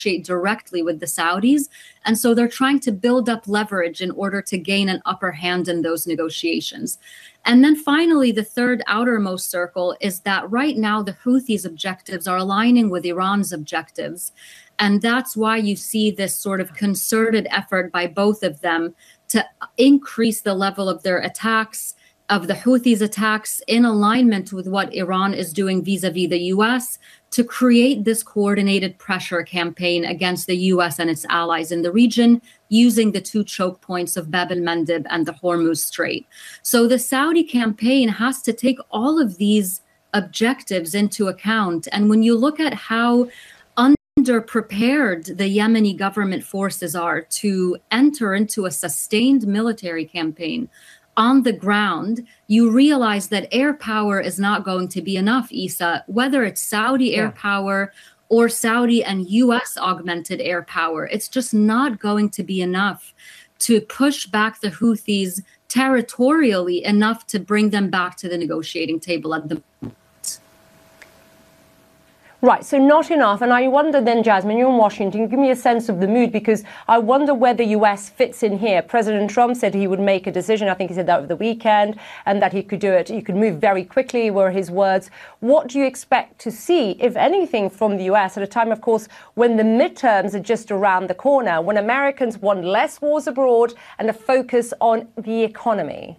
directly with the Saudis. And so they're trying to build up leverage in order to gain an upper hand in those negotiations. And then finally, the third outermost circle is that right now the Houthis' objectives are aligning with Iran's objectives. And that's why you see this sort of concerted effort by both of them to increase the level of their attacks, of the Houthis' attacks, in alignment with what Iran is doing vis-a-vis the US, to create this coordinated pressure campaign against the US and its allies in the region, using the two choke points of Bab el-Mandeb and the Hormuz Strait. So the Saudi campaign has to take all of these objectives into account. And when you look at how underprepared the Yemeni government forces are to enter into a sustained military campaign on the ground, you realize that air power is not going to be enough, Isa, whether it's Saudi air power or Saudi and US augmented air power. It's just not going to be enough to push back the Houthis territorially enough to bring them back to the negotiating table at the moment. Right, so not enough. And I wonder then, Jasmine, you're in Washington, give me a sense of the mood, because I wonder where the US fits in here. President Trump said he would make a decision. I think he said that over the weekend, and that he could do it. He could move very quickly, were his words. What do you expect to see, if anything, from the US at a time, of course, when the midterms are just around the corner, when Americans want less wars abroad and a focus on the economy?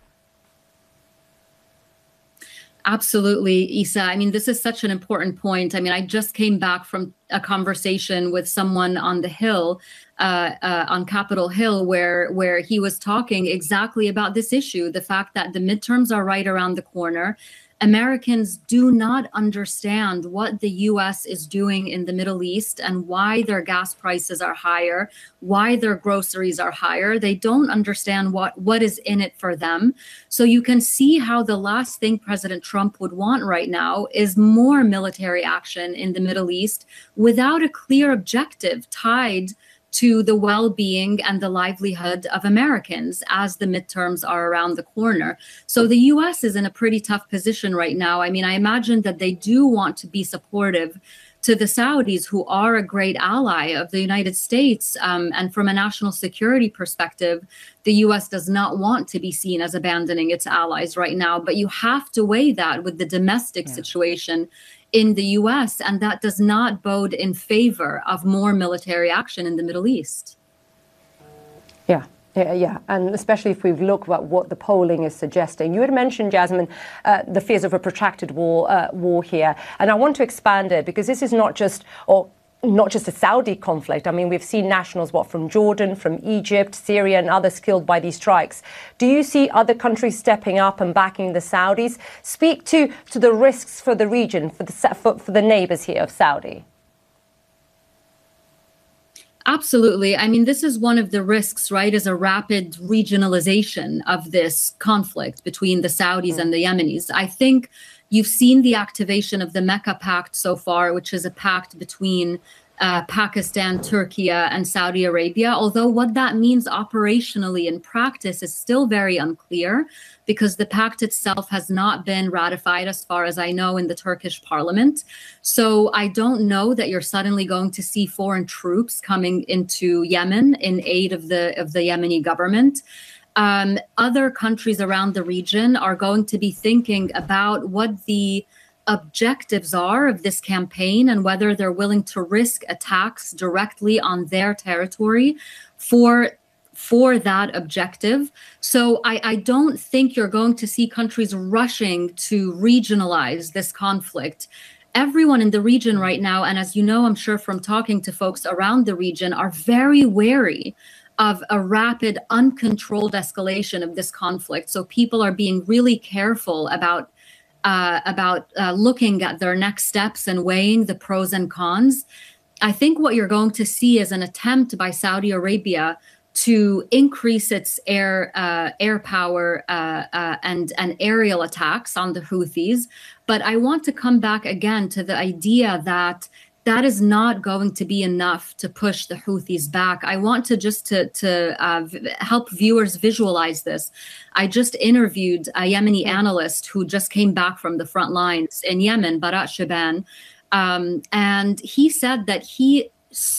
Absolutely, Isa. I mean, this is such an important point. I mean, I just came back from a conversation with someone on the Hill, on Capitol Hill, where he was talking exactly about this issue, the fact that the midterms are right around the corner. Americans do not understand what the US is doing in the Middle East and why their gas prices are higher, why their groceries are higher. They don't understand what is in it for them. So you can see how the last thing President Trump would want right now is more military action in the Middle East without a clear objective tied to the well-being and the livelihood of Americans as the midterms are around the corner. So the US is in a pretty tough position right now. I mean, I imagine that they do want to be supportive to the Saudis, who are a great ally of the United States. And from a national security perspective, the US does not want to be seen as abandoning its allies right now. But you have to weigh that with the domestic situation in the US, and that does not bode in favor of more military action in the Middle East. Yeah, and especially if we look at what the polling is suggesting. You had mentioned, Jasmine, the fears of a protracted war here, and I want to expand it, because this is not just a Saudi conflict. I mean, we've seen nationals, from Jordan, from Egypt, Syria, and others killed by these strikes. Do you see other countries stepping up and backing the Saudis? Speak to the risks for the region, for the neighbors here of Saudi. Absolutely. I mean, this is one of the risks, right, is a rapid regionalization of this conflict between the Saudis and the Yemenis. I think you've seen the activation of the Mecca Pact so far, which is a pact between Pakistan, Turkey, and Saudi Arabia, although what that means operationally in practice is still very unclear, because the pact itself has not been ratified, as far as I know, in the Turkish parliament. So I don't know that you're suddenly going to see foreign troops coming into Yemen in aid of the Yemeni government. Other countries around the region are going to be thinking about what the objectives are of this campaign and whether they're willing to risk attacks directly on their territory for that objective. So I don't think you're going to see countries rushing to regionalize this conflict. Everyone in the region right now, and as you know, I'm sure from talking to folks around the region, are very wary of a rapid, uncontrolled escalation of this conflict. So people are being really careful about looking at their next steps and weighing the pros and cons. I think what you're going to see is an attempt by Saudi Arabia to increase its air power and aerial attacks on the Houthis. But I want to come back again to the idea that that is not going to be enough to push the Houthis back. I want to just to help viewers visualize this. I just interviewed a Yemeni analyst who just came back from the front lines in Yemen, Barat Shaban, and he said that he